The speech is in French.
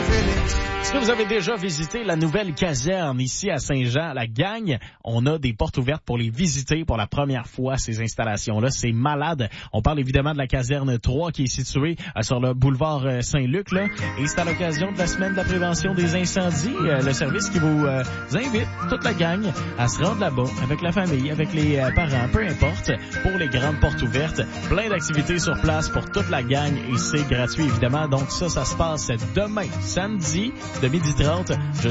Est-ce que vous avez déjà visité la nouvelle caserne ici à Saint-Jean, la gang? On a des portes ouvertes pour les visiter pour la première fois, ces installations-là. C'est malade. On parle évidemment de la caserne 3 qui est située sur le boulevard Saint-Luc, là. Et c'est à l'occasion de la semaine de la prévention des incendies, le service qui vous invite, toute la gang, à se rendre là-bas avec la famille, avec les parents, peu importe, pour les grandes portes ouvertes. Plein d'activités sur place pour toute la gang et c'est gratuit évidemment. Donc ça se passe demain, samedi, de 12h30